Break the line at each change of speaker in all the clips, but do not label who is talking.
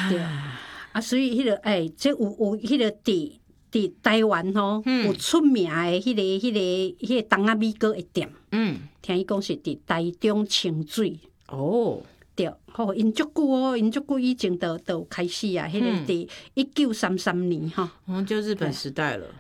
对所以这有迄个伫台湾吼，有出名的迄个东仔米糕的店，听伊讲是伫台中清水。对，吼，因足久哦，因足久以前都有开始啊，迄个伫1933年吼，
就日本时代了。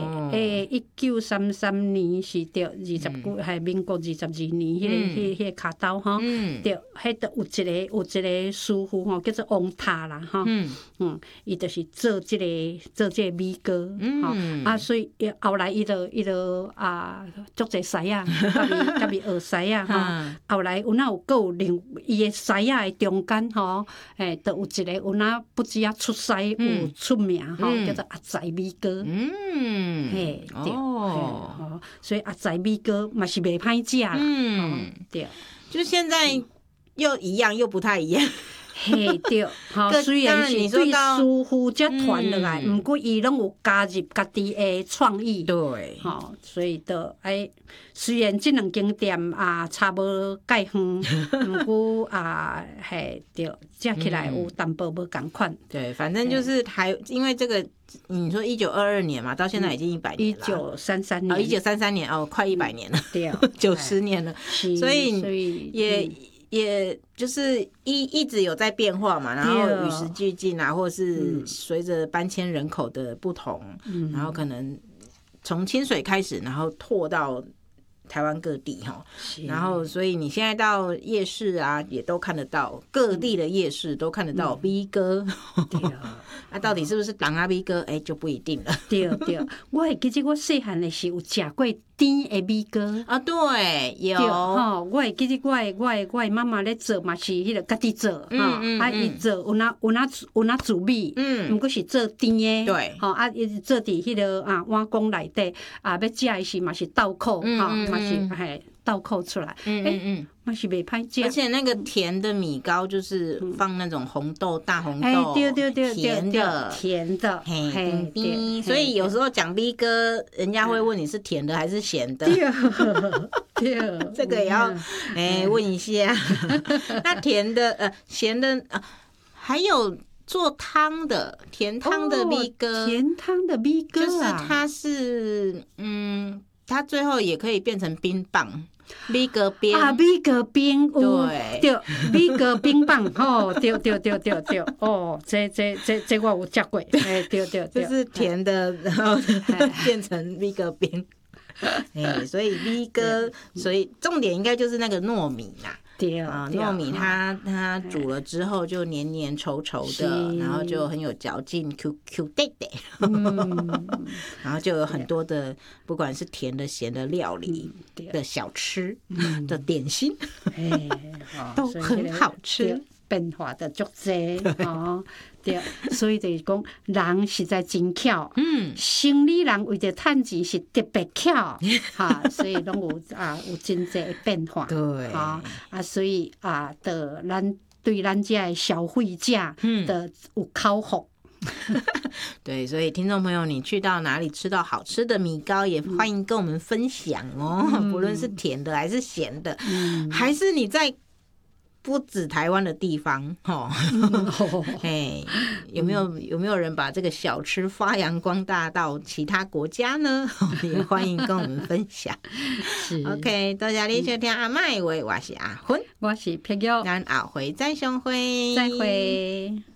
1933年是着20几，民国22年，迄个卡刀吼，对，迄着有一个师傅吼，叫做王塔啦吼，伊就是做这个米糕，吼，所以后来伊就足侪师啊，甲伊学师啊，吼，后来有哪有搁有伊的师仔的中间吼，就有一个有哪不止啊出师有出名吼，叫做阿财米糕，对，所以阿财米糕嘛是袂歹食啦，对，
就现在又一样又不太一样。
对，虽然是对师傅才传落来，毋过伊拢有加入家己的创意，
对，
所以就虽然这两间店差无介远，毋过对，食起来有淡薄无共款。
对，反正就是因为这个，你说1922年嘛，到现在已经100年了。
1933年。
1933年快100年了，
对
，90年了，所以也就是一直有在变化嘛，然后与时俱进啊，或是随着搬迁人口的不同，然后可能从清水开始，然后拓到台湾各地哈，然后所以你现在到夜市啊，也都看得到各地的夜市都看得到米糕，到底是不是东仔米糕，就不一定了。
对，我会记得我细汉的时有食过甜的米糕
啊，对，有
我会记得我的妈妈咧做嘛是迄个家己做伊做有哪煮米，毋过是做甜的，
对，
伊做伫迄个碗公内底要食的时嘛是倒扣嘛是倒扣出来，嘛是袂歹食。
而且那个甜的米糕就是放那种红豆、大红豆，
对，
甜的，
对，
所以有时候讲米糕，人家会问你是甜的还是咸的，
对，
这个也要问一下。那甜的、咸的还有做汤的甜汤的米糕，
甜汤的米糕
就是它是它最后也可以变成冰棒。米糕冰
米糕冰，对，米糕冰棒，对，这我有吃过，对，
就是甜的，然后变成米糕冰，所以米糕，所以重点应该就是那个糯米啦。
对
糯米它煮了之后就黏黏稠稠的，然后就很有嚼劲 ，Q 带带，然后就有很多的不管是甜的咸的料理的小吃的点心，都很好吃。
变化的足济对，所以就是讲人实在真巧，生理人为着趁钱是特别巧，所以拢有真济的变化，
对，
所以咱对咱这的消费者的有口福。
对，所以听众朋友，你去到哪里吃到好吃的米糕，也欢迎跟我们分享哦。不论是甜的还是咸的，还是你在不止台湾的地方，有没有人把这个小吃发扬光大到其他国家呢？也欢迎跟我们分享。OK， 多谢你收听阿麦话，我是阿芬，
我是碧玉，
咱后回再相会，
再会。